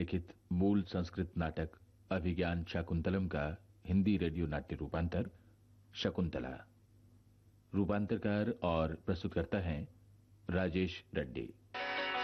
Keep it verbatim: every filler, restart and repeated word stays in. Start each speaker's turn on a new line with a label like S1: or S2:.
S1: लिखित मूल संस्कृत नाटक अभिज्ञान शाकुंतलम का हिंदी रेडियो नाट्य रूपांतर शकुंतला। रूपांतरकार और प्रस्तुतकर्ता हैं राजेश रेड्डी।